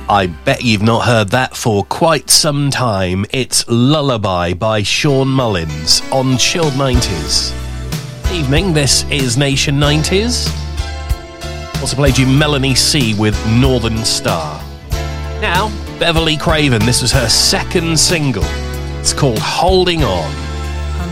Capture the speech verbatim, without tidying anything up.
I bet you've not heard that for quite some time. It's Lullaby by Shawn Mullins on Chilled nineties. Evening, this is Nation nineties. Also played you Melanie C with Northern Star. Now, Beverly Craven, this was her second single. It's called Holding On.